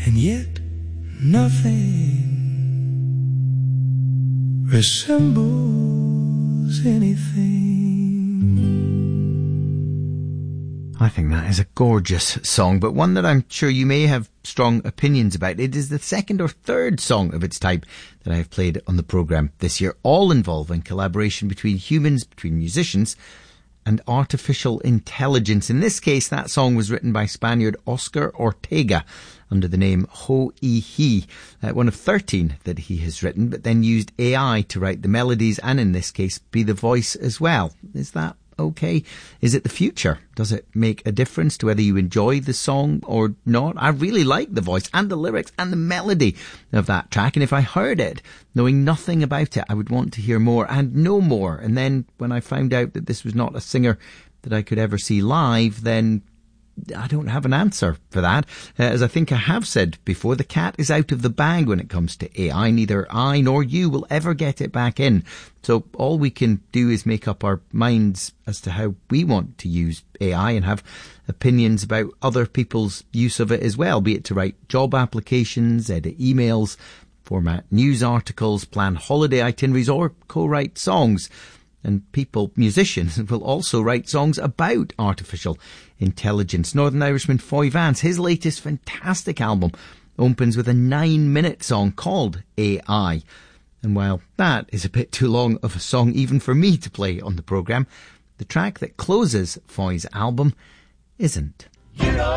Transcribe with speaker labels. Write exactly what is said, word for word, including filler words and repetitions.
Speaker 1: and yet nothing resembles anything.
Speaker 2: I think that is a gorgeous song, but one that I'm sure you may have strong opinions about. It is the second or third song of its type that I have played on the programme this year, all involving collaboration between humans, between musicians, and artificial intelligence. In this case, that song was written by Spaniard Oscar Ortega under the name Ho I Hi, uh, one of thirteen that he has written, but then used A I to write the melodies and, in this case, be the voice as well. Is that okay? Is it the future? Does it make a difference to whether you enjoy the song or not? I really like the voice and the lyrics and the melody of that track, and if I heard it, knowing nothing about it, I would want to hear more and know more. And then when I found out that this was not a singer that I could ever see live, then I don't have an answer for that. Uh, as I think I have said before, the cat is out of the bag when it comes to A I. Neither I nor you will ever get it back in. So all we can do is make up our minds as to how we want to use A I and have opinions about other people's use of it as well, be it to write job applications, edit emails, format news articles, plan holiday itineraries, or co-write songs. And people, musicians, will also write songs about artificial intelligence. Northern Irishman Foy Vance, his latest fantastic album, opens with a nine-minute song called A I. And while that is a bit too long of a song even for me to play on the programme, the track that closes Foy's album isn't.
Speaker 1: You know